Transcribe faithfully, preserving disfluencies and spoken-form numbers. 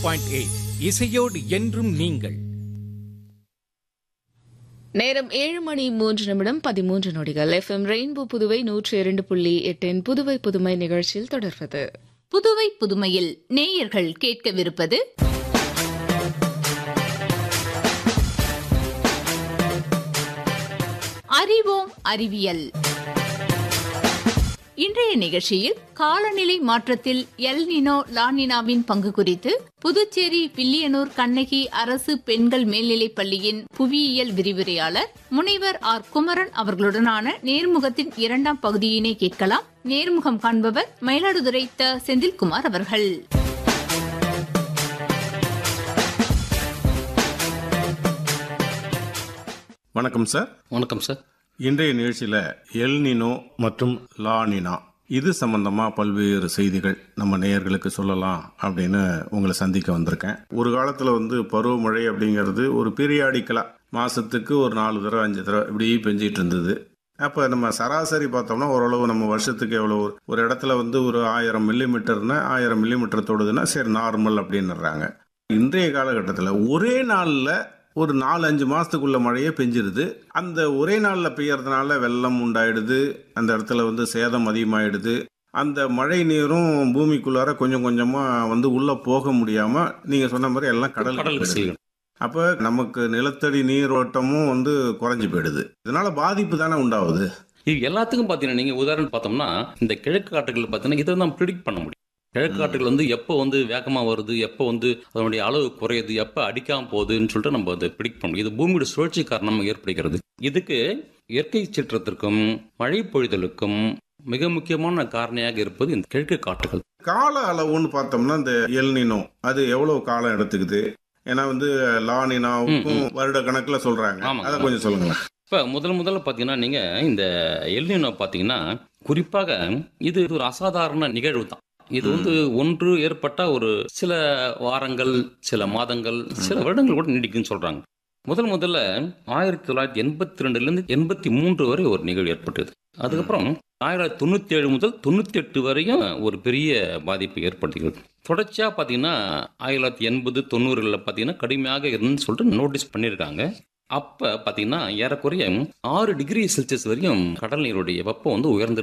Point eight இசையோடு என்றும் நீங்கள். நேரம் ஏழு மணி மூன்று நிமிடம் பதிமூன்று நொடிகள். எஃப்எம் ரெயின்போ புதுவை நூற்றி இரண்டு புள்ளி எட்டின் புதுவை புதுமை நிகழ்ச்சியில் தொடர்வது புதுவை புதுமையில் நேயர்கள் கேட்கவிருப்பது அறிவோம் அறிவியல். இன்றைய நிகழ்ச்சியில் காலநிலை மாற்றத்தில் எல் நினோ லானினாவின் பங்கு குறித்து புதுச்சேரி வில்லியனூர் கண்ணகி அரசு பெண்கள் மேல்நிலைப் பள்ளியின் புவியியல் விரிவுரையாளர் முனைவர் ஆர் குமரன் அவர்களுடனான நேர்முகத்தின் இரண்டாம் பகுதியினை கேட்கலாம். நேர்முகம் காண்பவர் மயிலாடுதுறை த செந்தில்குமார் அவர்கள். வணக்கம் சார். வணக்கம் சார். இன்றைய நிகழ்ச்சியில் எல் நினோ மற்றும் லா நினா இது சம்பந்தமா பல்வேறு செய்திகள் நம்ம நேயர்களுக்கு சொல்லலாம் அப்படின்னு உங்களை சந்திக்க வந்திருக்கேன். ஒரு காலத்துல வந்து பருவமழை அப்படிங்கிறது ஒரு பீரியாடிக்கலா மாசத்துக்கு ஒரு நாலு தடவை அஞ்சு தடவை இப்படி பெஞ்சிட்டு இருந்தது. அப்போ நம்ம சராசரி பார்த்தோம்னா ஓரளவு நம்ம வருஷத்துக்கு எவ்வளோ ஒரு இடத்துல வந்து ஒரு ஆயிரம் மில்லி மீட்டர்னா ஆயிரம் மில்லி மீட்டர் தொடுதுன்னா சரி நார்மல் அப்படின்னுறாங்க. இன்றைய காலகட்டத்தில் ஒரே நாளில் ஒரு நாலு அஞ்சு மாசத்துக்குள்ள மழையே பெஞ்சிருது. அந்த ஒரே நாளில் பெய்யறதுனால வெள்ளம் உண்டாயிடுது, அந்த இடத்துல வந்து சேதம் அதிகமாயிடுது. அந்த மழை நீரும் பூமிக்குள்ளார கொஞ்சம் கொஞ்சமா வந்து உள்ள போக முடியாம நீங்க சொன்ன மாதிரி எல்லாம் கடல். அப்ப நமக்கு நிலத்தடி நீரோட்டமும் வந்து குறைஞ்சு போயிடுது. இதனால பாதிப்பு தானே உண்டாகுது. இது எல்லாத்துக்கும் பாத்தீங்கன்னா நீங்க உதாரணம் பார்த்தோம்னா இந்த கிழக்கு காற்றுகள் பாத்தீங்கன்னா இதை நம்ம ப்ரிடிக்ட் பண்ண முடியும். கிழக்கு காற்றுகள் வந்து எப்போ வந்து வேகமா வருது, எப்போ வந்து அதனுடைய அளவு குறையுது, எப்போ அடிக்காம போகுதுன்னு சொல்லிட்டு நம்ம அதை ப்ரிடிக்ட் பண்ண முடியும். இது பூமியோட சுழற்சி காரணமாக ஏற்படுகிறது. இதுக்கு இயற்கை சீற்றத்திற்கும் மழை பொழிதலுக்கும் மிக முக்கியமான காரணியாக இருப்பது இந்த கிழக்கு காற்றுகள். கால அளவுன்னு பார்த்தோம்னா இந்த எல் நினோ அது எவ்வளவு காலம் எடுத்துக்குது? ஏன்னா வந்து லா நினாவுக்கும் வருட கணக்குல சொல்றாங்க. அதை கொஞ்சம் சொல்லுங்களேன். இப்ப முதல் முதல்ல பாத்தீங்கன்னா நீங்க இந்த எல் நினோ பாத்தீங்கன்னா குறிப்பாக இது ஒரு அசாதாரண நிகழ்வு தான். இது வந்து ஒன்று ஏற்பட்ட ஒரு சில வாரங்கள், சில மாதங்கள், சில வருடங்கள் கூட நீடிக்குன்னு சொல்றாங்க. முதல் முதல்ல ஆயிரத்தி தொள்ளாயிரத்தி எண்பத்தி ரெண்டுல இருந்து எண்பத்தி மூன்று வரை ஒரு நிகழ்வு ஏற்பட்டது. அதுக்கப்புறம் ஆயிரத்தி தொண்ணூத்தி ஏழு முதல் தொண்ணூத்தி எட்டு வரையும் ஒரு பெரிய பாதிப்பு ஏற்படுத்துகிறது. தொடர்ச்சியா பாத்தீங்கன்னா ஆயிரத்தி எண்பது தொண்ணூறுல பாத்தீங்கன்னா கடுமையாக இருந்துன்னு சொல்லிட்டு நோட்டீஸ் பண்ணியிருக்காங்க. அப்ப பாத்தீங்கன்னா ஏறக்குறைய ஆறு டிகிரி செல்சியஸ் வரையும் கடல் நீருடைய வெப்பம் வந்து உயர்ந்து